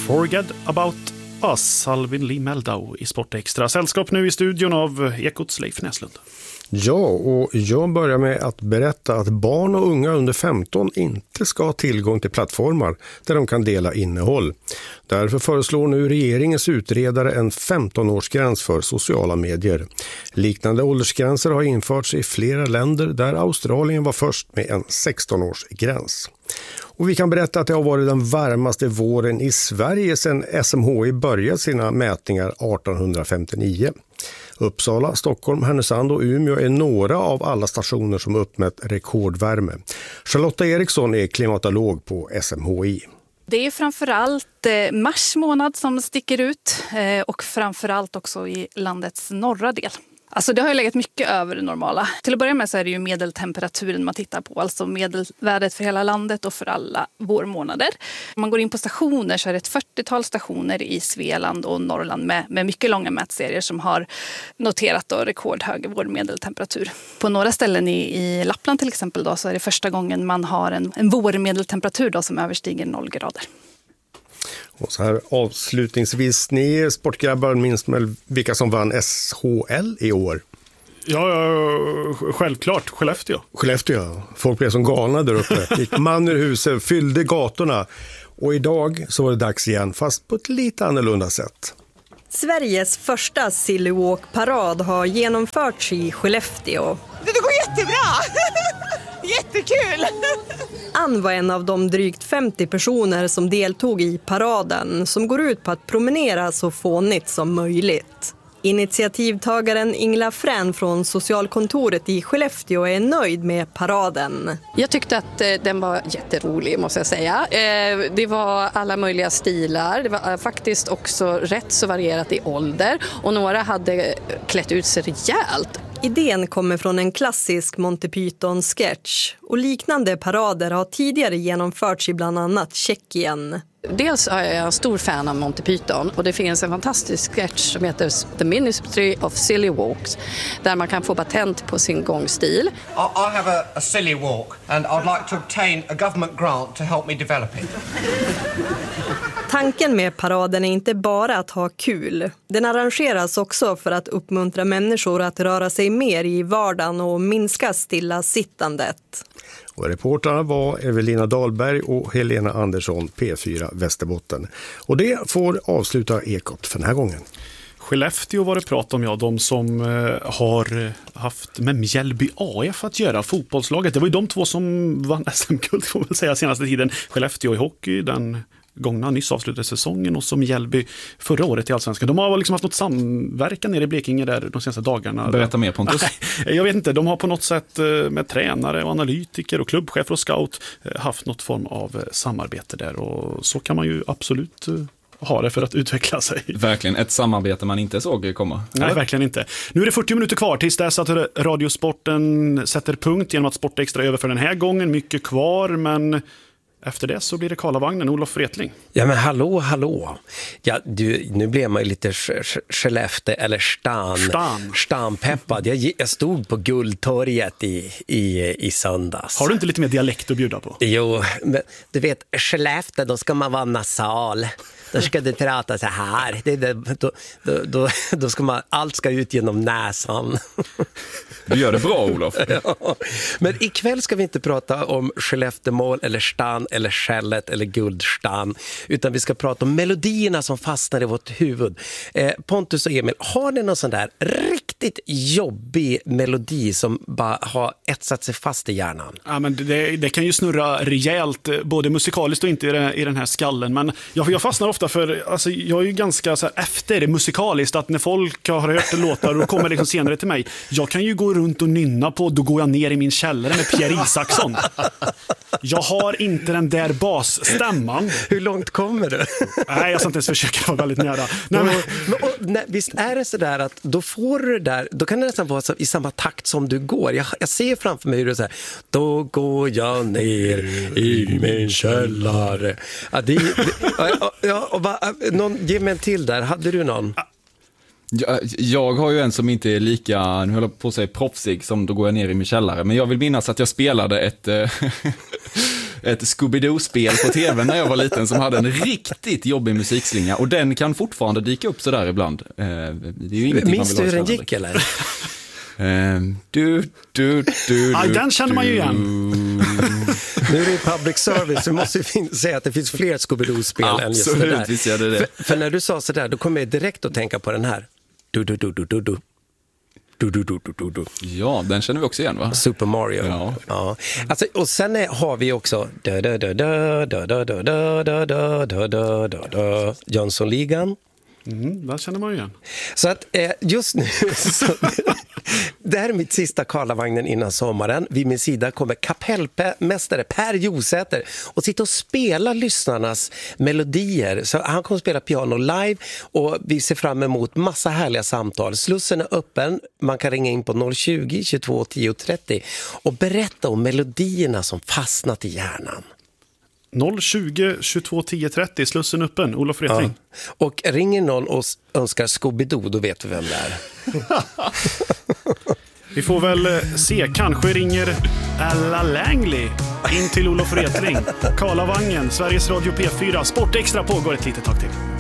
Forget About Us, Alvin Lee Meldau i Sportextra. Sällskap nu i studion av Ekots Leif Näslund. Ja, och jag börjar med att berätta att barn och unga under 15 inte ska ha tillgång till plattformar där de kan dela innehåll. Därför föreslår nu regeringens utredare en 15-årsgräns för sociala medier. Liknande åldersgränser har införts i flera länder där Australien var först med en 16-årsgräns. Och vi kan berätta att det har varit den varmaste våren i Sverige sedan SMHI började sina mätningar 1859. Uppsala, Stockholm, Härnösand och Umeå är några av alla stationer som uppmätt rekordvärme. Charlotta Eriksson är klimatolog på SMHI. Det är framförallt mars månad som sticker ut och framförallt också i landets norra del. Alltså det har ju legat mycket över det normala. Till att börja med så är det ju medeltemperaturen man tittar på, alltså medelvärdet för hela landet och för alla vårmånader. Om man går in på stationer så är det ett 40-tal stationer i Svealand och Norrland med mycket långa mätserier som har noterat då rekordhög vårmedeltemperatur. På några ställen i Lappland till exempel då, så är det första gången man har en vårmedeltemperatur då som överstiger 0 grader. Och så här avslutningsvis, ni sportgrabbar minns väl vilka som vann SHL i år? Ja, självklart. Skellefteå. Skellefteå, folk blev som galna där uppe. Gick man ur huset, fyllde gatorna. Och idag så var det dags igen, fast på ett lite annorlunda sätt. Sveriges första Silly Walk-parad har genomförts i Skellefteå. Det går jättebra! Jättekul! Ann var en av de drygt 50 personer som deltog i paraden som går ut på att promenera så fånigt som möjligt. Initiativtagaren Ingela Frän från socialkontoret i Skellefteå är nöjd med paraden. Jag tyckte att den var jätterolig, måste jag säga. Det var alla möjliga stilar. Det var faktiskt också rätt så varierat i ålder. Och några hade klätt ut sig rejält. Idén kommer från en klassisk Monty Python-sketch. Och liknande parader har tidigare genomförts i bland annat Tjeckien. Dels är jag en stor fan av Monty Python och det finns en fantastisk sketch som heter The Ministry of Silly Walks där man kan få patent på sin gångstil. I have a silly walk and I'd like to obtain a government grant to help me develop it. Tanken med paraden är inte bara att ha kul. Den arrangeras också för att uppmuntra människor att röra sig mer i vardagen och minska stillasittandet. Och reportrarna var Evelina Dahlberg och Helena Andersson, P4 Västerbotten. Och det får avsluta Ekot för den här gången. Skellefteå var det prat om, de som har haft med Mjällby AF att göra, fotbollslaget. Det var ju de två som vann SM-guld, får man säga, senaste tiden. Skellefteå i hockey, den gångna nyss avslutade säsongen, och som Mjällby förra året i Allsvenskan. De har liksom haft något samverkan nere i Blekinge där de senaste dagarna. Berätta mer, Pontus. Nej, jag vet inte, de har på något sätt med tränare och analytiker och klubbchefer och scout haft något form av samarbete där, och så kan man ju absolut ha det för att utveckla sig. Verkligen, ett samarbete man inte såg komma. Nej, eller? Verkligen inte. Nu är det 40 minuter kvar tills dess att Radiosporten sätter punkt genom att Sportextra över för den här gången. Mycket kvar, men efter det så blir det Karlavagnen, Olof Wretling. Ja, men hallå. Ja, nu blev man ju lite Skellefteå eller Stanpeppad. Jag stod på Guldtorget i söndags. Har du inte lite mer dialekt att bjuda på? Jo, men du vet, Skellefteå, då ska man vara nasal. Då ska det prata så här. Då ska man, allt ska ut genom näsan. Du gör det bra, Olof. Ja. Men ikväll ska vi inte prata om Skelleftemål eller stan eller skället eller guldstan, utan vi ska prata om melodierna som fastnar i vårt huvud. Pontus och Emil, har ni någon sån där riktigt jobbig melodi som bara har etsat sig fast i hjärnan? Ja, men det kan ju snurra rejält, både musikaliskt och inte i den här skallen. Men jag fastnar ofta för, alltså, jag är ju ganska så här efter musikaliskt, att när folk har hört låtar och kommer liksom senare till mig, jag kan ju gå runt och nynna på Då går jag ner i min källare med Pierre Isaksson. Jag har inte den där basstämman. Hur långt kommer du? Nej, jag ska inte ens försöka vara väldigt nära. Visst är det så där att då får du det där, då kan det nästan vara i samma takt som du går. Jag ser framför mig hur du säger, då går jag ner i min källare. Ge mig en till där. Hade du någon? Jag har ju en som inte är lika, nu håller jag på att säga proffsig, som Då går jag ner i min källare. Men jag vill minnas att jag spelade ett Scooby-Doo-spel på tv när jag var liten som hade en riktigt jobbig musikslinga. Och den kan fortfarande dyka upp så där ibland. Det är ju ingenting Minns du hur den gick eller? Den känner man ju igen. Nu är det public service, så måste vi säga att det finns fler Scooby-Doo-spel än just det där. Visst gör det. För när du sa så där, då kommer jag direkt att tänka på den här. Ja, den känner vi också igen, va? Super Mario. Ja. Alltså, och sen har vi också Jönssonligan. Den känner man ju igen. Så att just nu det här är mitt sista Karlavagnen innan sommaren. Vid min sida kommer kapellmästare Per Josäter och sitta och spela lyssnarnas melodier. Så han kommer spela piano live och vi ser fram emot massa härliga samtal. Slussen är öppen. Man kan ringa in på 020 22 10 30 och berätta om melodierna som fastnat i hjärnan. 020 22 10 30, Slussen öppen, Olof Wretling. Ja. Och ringer någon och önskar Scooby-Doo, då vet vi vem det är. Vi får väl se, kanske ringer Ella Langley in till Olof Wretling. Karlavagnen, Sveriges Radio P4, Sport Extra pågår ett litet tag till.